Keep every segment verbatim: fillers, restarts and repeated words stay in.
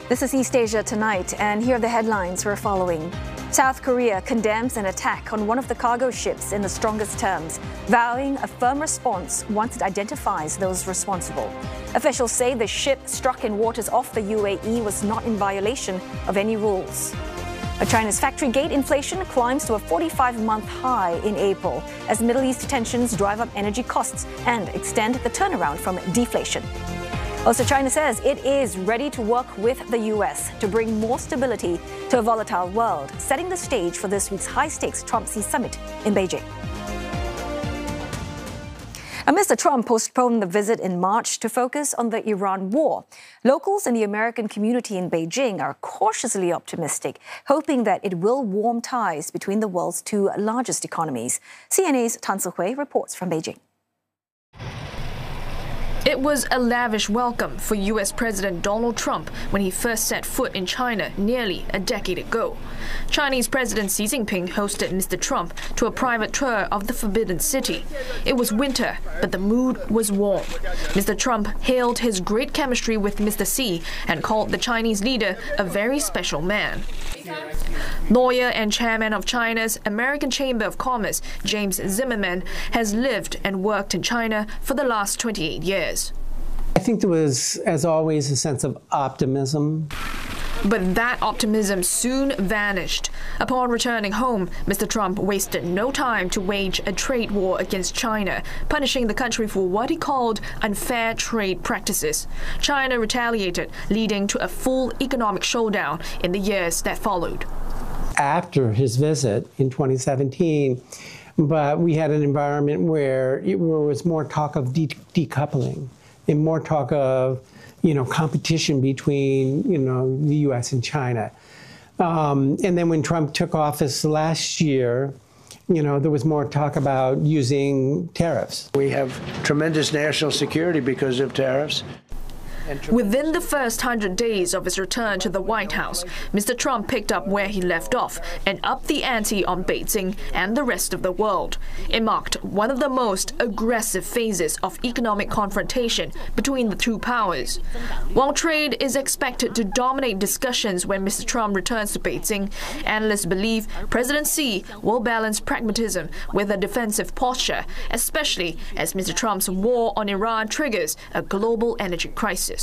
This is East Asia Tonight, and here are the headlines we're following. South Korea condemns an attack on one of the cargo ships in the strongest terms, vowing a firm response once it identifies those responsible. Officials say the ship struck in waters off the U A E was not in violation of any rules. China's factory gate inflation climbs to a forty-five month high in April as Middle East tensions drive up energy costs and extend the turnaround from deflation. Also, China says it is ready to work with the U S to bring more stability to a volatile world, setting the stage for this week's high-stakes Trump-Xi summit in Beijing. Mister Trump postponed the visit in March to focus on the Iran war. Locals in the American community in Beijing are cautiously optimistic, hoping that it will warm ties between the world's two largest economies. C N A's Tan Sihui reports from Beijing. It was a lavish welcome for U S President Donald Trump when he first set foot in China nearly a decade ago. Chinese President Xi Jinping hosted Mister Trump to a private tour of the Forbidden City. It was winter, but the mood was warm. Mister Trump hailed his great chemistry with Mister Xi and called the Chinese leader a very special man. Lawyer and chairman of China's American Chamber of Commerce, James Zimmerman, has lived and worked in China for the last twenty-eight years. I think there was, as always, a sense of optimism. But that optimism soon vanished. Upon returning home, Mister Trump wasted no time to wage a trade war against China, punishing the country for what he called unfair trade practices. China retaliated, leading to a full economic showdown in the years that followed. After his visit in twenty seventeen, but we had an environment where it was more talk of de decoupling and more talk of, you know, competition between, you know, the U S and China. Um, and then when Trump took office last year, you know, there was more talk about using tariffs. We have tremendous national security because of tariffs. Within the first hundred days of his return to the White House, Mister Trump picked up where he left off and upped the ante on Beijing and the rest of the world. It marked one of the most aggressive phases of economic confrontation between the two powers. While trade is expected to dominate discussions when Mister Trump returns to Beijing, analysts believe President Xi will balance pragmatism with a defensive posture, especially as Mister Trump's war on Iran triggers a global energy crisis.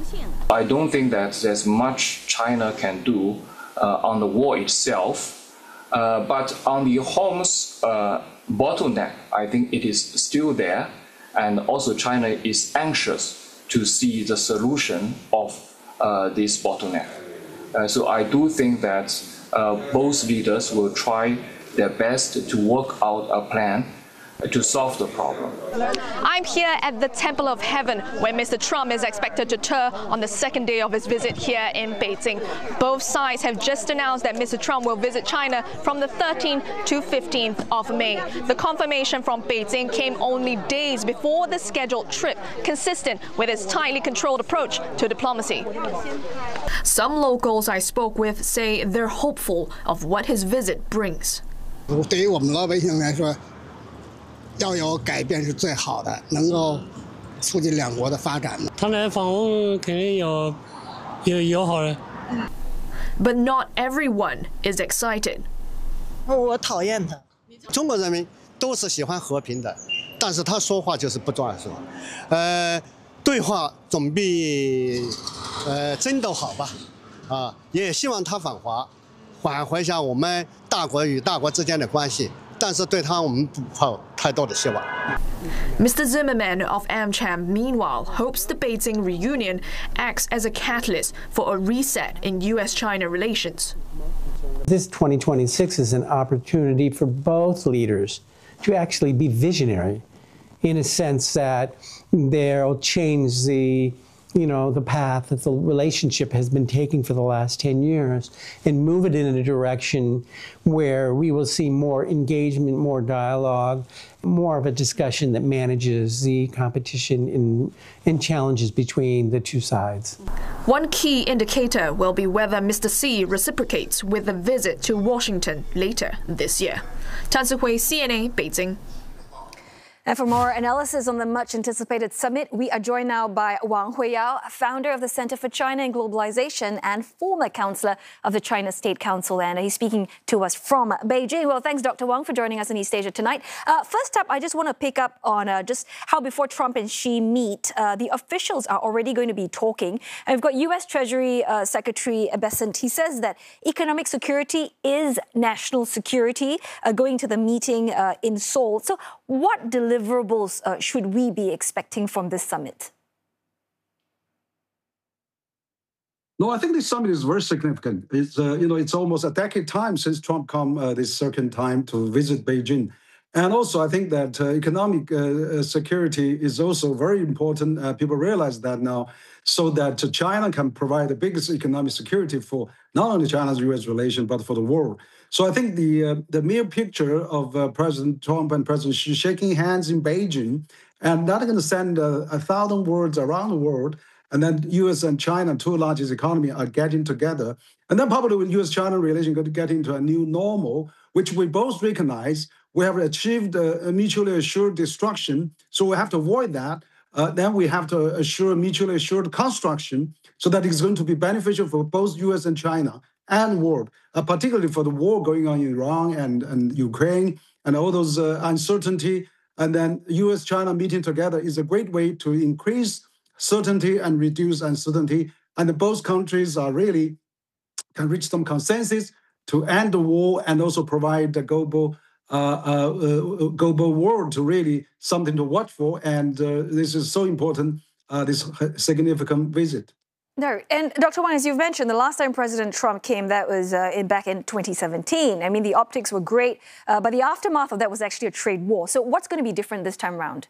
I don't think that there's much China can do uh, on the war itself, uh, but on the Hormuz uh, bottleneck, I think it is still there, and also China is anxious to see the solution of uh, this bottleneck. Uh, so I do think that uh, both leaders will try their best to work out a plan to solve the problem. I'm here at the Temple of Heaven, where Mister Trump is expected to tour on the second day of his visit here in Beijing. Both sides have just announced that Mister Trump will visit China from the thirteenth to fifteenth of May. The confirmation from Beijing came only days before the scheduled trip, consistent with its tightly controlled approach to diplomacy. Some locals I spoke with say they're hopeful of what his visit brings. 要有改变是最好的，能够促进两国的发展。 他来访问肯定有有友好的。 But not everyone is excited. 我讨厌他。中国人民都是喜欢和平的，但是他说话就是不作数。呃，对话总比呃争斗好吧？啊，也希望他访华，挽回一下我们大国与大国之间的关系。 Mister Zimmerman of AmCham, meanwhile, hopes the Beijing reunion acts as a catalyst for a reset in U S China relations. This twenty twenty-six is an opportunity for both leaders to actually be visionary, in a sense that they'll change the you know, the path that the relationship has been taking for the last ten years and move it in a direction where we will see more engagement, more dialogue, more of a discussion that manages the competition and, and challenges between the two sides. One key indicator will be whether Mister Xi reciprocates with a visit to Washington later this year. Tan Sihui, C N A, Beijing. And for more analysis on the much-anticipated summit, we are joined now by Wang Huiyao, founder of the Center for China and Globalization and former counselor of the China State Council. And he's speaking to us from Beijing. Well, thanks, Doctor Wang, for joining us in East Asia tonight. Uh, first up, I just want to pick up on uh, just how before Trump and Xi meet, uh, the officials are already going to be talking. And we've got U S Treasury uh, Secretary Bessent. He says that economic security is national security, uh, going to the meeting uh, in Seoul. So what deliverables uh, should we be expecting from this summit? No, I think this summit is very significant. It's uh, you know it's almost a decade time since Trump come uh, this second time to visit Beijing, and also I think that uh, economic uh, security is also very important. Uh, people realize that now, so that uh, China can provide the biggest economic security for not only China's U S relation but for the world. So I think the uh, the mere picture of uh, President Trump and President Xi shaking hands in Beijing, and not going to send uh, a thousand words around the world, and then U S and China, two largest economies, are getting together, and then probably with U S China relation going to get into a new normal, which we both recognize we have achieved a, a mutually assured destruction, so we have to avoid that. Uh, then we have to assure mutually assured construction, so that it's going to be beneficial for both U S and China and world, uh, particularly for the war going on in Iran and, and Ukraine and all those uh, uncertainty. And then U S China meeting together is a great way to increase certainty and reduce uncertainty. And both countries are really can reach some consensus to end the war and also provide the global uh, uh, uh, global world to really something to watch for. And uh, this is so important, uh, this significant visit. No, and Doctor Wang, as you've mentioned, the last time President Trump came, that was uh, in, back in twenty seventeen. I mean, the optics were great, uh, but the aftermath of that was actually a trade war. So what's going to be different this time around?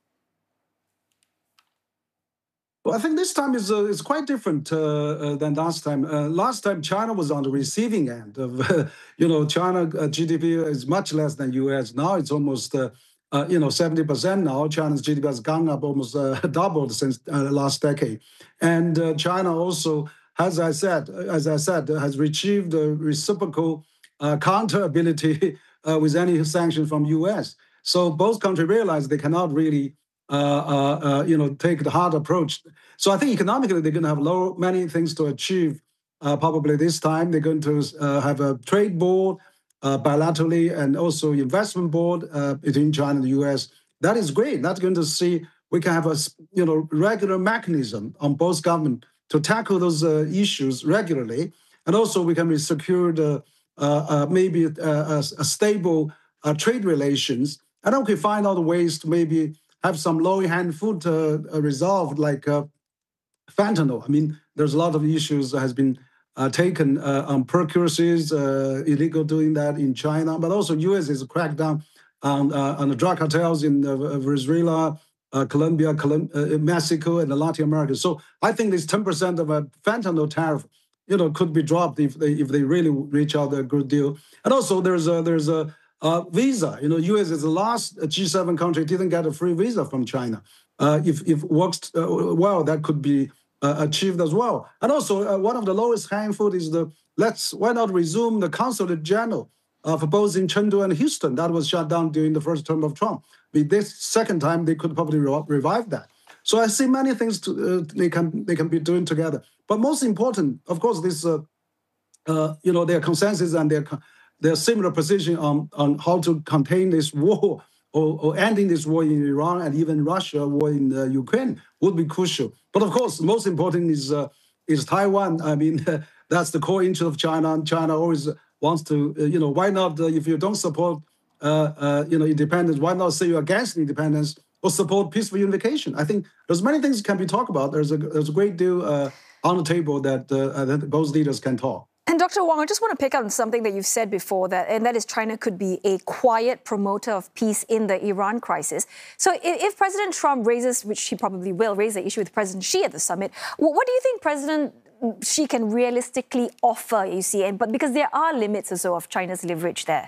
Well, I think this time is uh, is quite different uh, uh, than last time. Uh, last time, China was on the receiving end of, uh, you know, China uh, G D P is much less than U S. Now it's almost, uh, uh, you know, seventy percent now. China's G D P has gone up almost uh, doubled since uh, last decade. And uh, China also, as I said, as I said, has achieved a reciprocal uh, counter ability uh, with any sanction from U S. So both countries realize they cannot really, uh, uh, uh, you know, take the hard approach. So I think economically they're going to have low, many things to achieve. Uh, probably this time they're going to uh, have a trade board uh, bilaterally and also investment board uh, between China and the U S. That is great. That's going to see. We can have a you know regular mechanism on both government to tackle those uh, issues regularly, and also we can be secured uh, uh, uh, maybe uh, a, a stable uh, trade relations, and then we can find other ways to maybe have some low-hanging fruit uh, resolved, like uh, fentanyl. I mean, there's a lot of issues that has been uh, taken uh, on precursors, uh, illegal doing that in China, but also U S is cracked down on uh, on the drug cartels in uh, Venezuela. Uh, Colombia, Colum uh, Mexico, and Latin America. So I think this ten percent of a fentanyl tariff, you know, could be dropped if they if they really reach out a good deal. And also there's a there's a, a visa. You know, U S is the last G seven country didn't get a free visa from China. Uh, if if works uh, well, that could be uh, achieved as well. And also uh, one of the lowest hanging fruit is the let's why not resume the consulate general uh, for both in Chengdu and Houston that was shut down during the first term of Trump. This second time, they could probably re revive that. So I see many things to, uh, they can they can be doing together. But most important, of course, this uh, uh, you know their consensus and their their similar position on on how to contain this war or, or ending this war in Iran and even Russia war in uh, Ukraine would be crucial. But of course, most important is uh, is Taiwan. I mean, that's the core interest of China. And China always wants to uh, you know why not uh, if you don't support. Uh, uh, you know, independence. Why not say you're against independence or support peaceful unification? I think there's many things can be talked about. There's a there's a great deal uh, on the table that, uh, that both leaders can talk. And Doctor Wang, I just want to pick up on something that you've said before, that and that is China could be a quiet promoter of peace in the Iran crisis. So if, if President Trump raises, which he probably will, raise the issue with President Xi at the summit, well, what do you think President Xi can realistically offer? You see, and but because there are limits also of China's leverage there.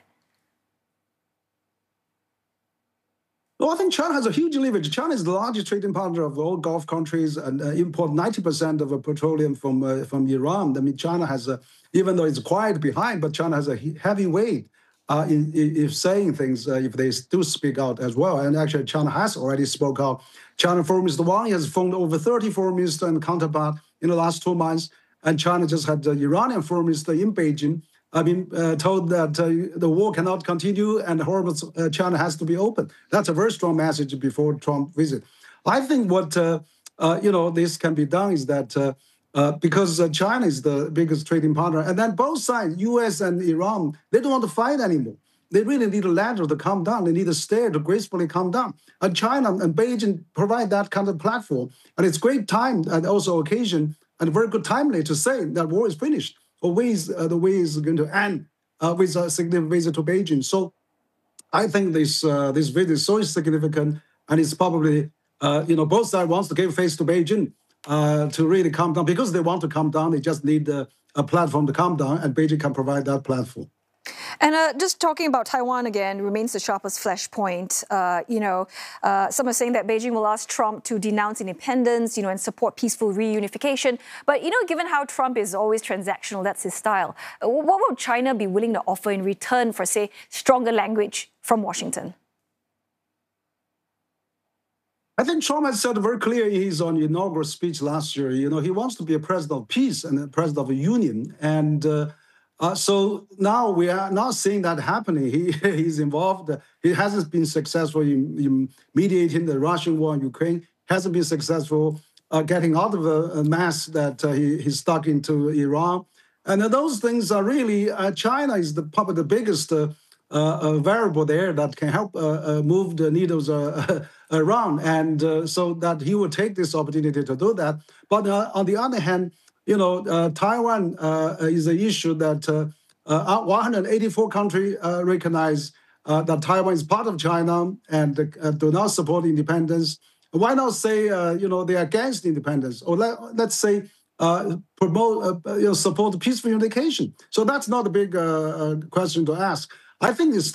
Well, I think China has a huge leverage. China is the largest trading partner of all Gulf countries and uh, import ninety percent of uh, petroleum from uh, from Iran. I mean, China has, a, even though it's quiet behind, but China has a heavy weight uh, in, in, if saying things, uh, if they do speak out as well. And actually, China has already spoke out. China Foreign Minister Wang has phoned over thirty foreign ministers and counterpart in the last two months. And China just had the Iranian foreign minister in Beijing. I mean, uh, told that uh, the war cannot continue and Hormuz, uh, China has to be open. That's a very strong message before Trump visit. I think what uh, uh, you know this can be done is that uh, uh, because uh, China is the biggest trading partner, and then both sides, U S and Iran, they don't want to fight anymore. They really need a ladder to come down. They need a stair to gracefully come down. And China and Beijing provide that kind of platform. And it's great time and also occasion and very good timely to say that war is finished, or ways uh, the way is going to end uh, with a significant visit to Beijing. So I think this uh, this visit is so significant, and it's probably uh, you know both sides wants to give face to Beijing uh, to really calm down, because they want to calm down. They just need uh, a platform to calm down, and Beijing can provide that platform. And uh, just talking about Taiwan again remains the sharpest flashpoint. Uh, you know, uh, some are saying that Beijing will ask Trump to denounce independence, you know, and support peaceful reunification. But, you know, given how Trump is always transactional, that's his style, what would China be willing to offer in return for, say, stronger language from Washington? I think Trump has said very clearly in his inaugural speech last year, you know, he wants to be a president of peace and a president of a union. And uh, Uh, so now we are not seeing that happening. He he's involved. He hasn't been successful in, in mediating the Russian war in Ukraine. Hasn't been successful uh, getting out of a, a mess that uh, he, he's stuck into Iran. And uh, those things are really uh, China is the probably the biggest uh, uh, variable there that can help uh, uh, move the needles uh, around. And uh, so that he will take this opportunity to do that. But uh, on the other hand, you know, uh, Taiwan uh, is an issue that uh, uh, one hundred eighty-four countries uh, recognize uh, that Taiwan is part of China and uh, do not support independence. Why not say, uh, you know, they are against independence? Or let, let's say uh, promote, uh, you know, support peaceful unification. So that's not a big uh, uh, question to ask. I think it's